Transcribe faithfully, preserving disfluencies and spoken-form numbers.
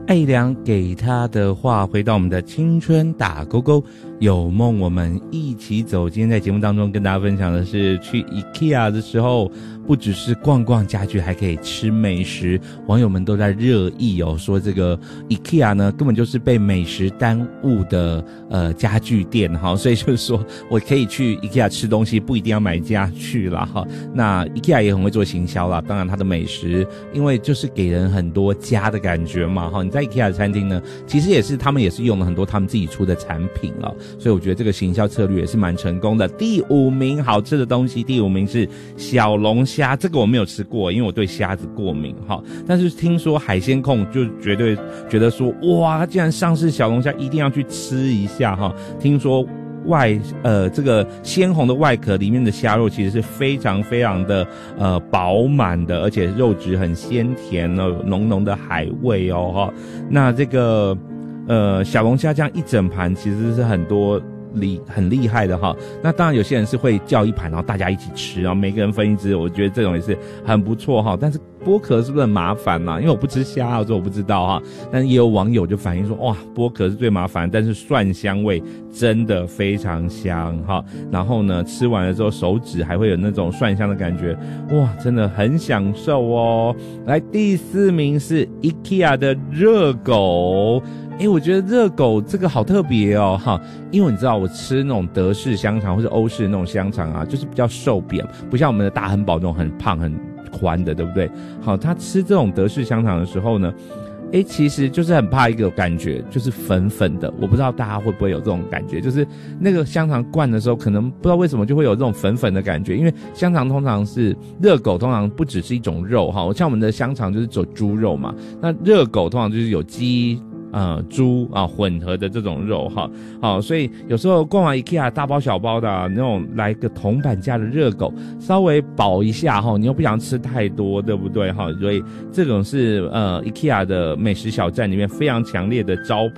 艾良给他的话，回到我们的青春打勾勾，有梦我们一起走。今天在节目当中跟大家分享的是，去 IKEA 的时候，不只是逛逛家具，还可以吃美食。网友们都在热议哦，说这个 IKEA 呢根本就是被美食耽误的呃家具店哈，所以就是说我可以去 IKEA 吃东西，不一定要买家具啦哈。那 IKEA 也很会做行销啦，当然它的美食，因为就是给人很多家的感觉嘛哈。在 IKEA 的餐厅呢，其实也是他们也是用了很多他们自己出的产品哦，所以我觉得这个行销策略也是蛮成功的。第五名好吃的东西，第五名是小龙虾，这个我没有吃过，因为我对虾子过敏哈。但是听说海鲜控就绝对觉得说，哇，既然上市小龙虾，一定要去吃一下哈。听说外呃这个鲜红的外壳里面的虾肉其实是非常非常的呃饱满的，而且肉质很鲜甜哦，浓浓的海味哦哈。那这个呃小龙虾这样一整盘其实是很多厉很厉害的哈。那当然有些人是会叫一盘，然后大家一起吃，然后每个人分一只，我觉得这种也是很不错哈。但是剥壳是不是很麻烦呢？因为我不吃虾，所以我不知道哈。但是也有网友就反映说，哇，剥壳是最麻烦，但是蒜香味真的非常香哈。然后呢，吃完了之后手指还会有那种蒜香的感觉，哇，真的很享受哦。来，第四名是 IKEA 的热狗。诶，我觉得热狗这个好特别哦哈，因为你知道我吃那种德式香肠或者欧式的那种香肠啊，就是比较瘦扁，不像我们的大汉堡那种很胖很宽的，对不对？好，他吃这种德式香肠的时候呢，诶，其实就是很怕一个感觉，就是粉粉的。我不知道大家会不会有这种感觉，就是那个香肠灌的时候，可能不知道为什么就会有这种粉粉的感觉，因为香肠通常是热狗，通常不只是一种肉哈，像我们的香肠就是走猪肉嘛，那热狗通常就是有鸡。呃，猪啊混合的这种肉哈，好，所以有时候逛完 IKEA 大包小包的啊，那种来个铜板价的热狗，稍微饱一下哈，你又不想吃太多，对不对哈？所以这种是呃 IKEA 的美食小站里面非常强烈的招牌。